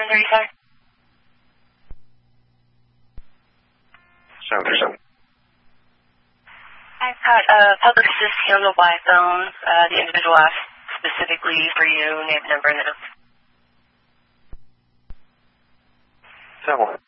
737? I've got public assist handled by phone. The individual asked specifically for you, name, number, and then... 7.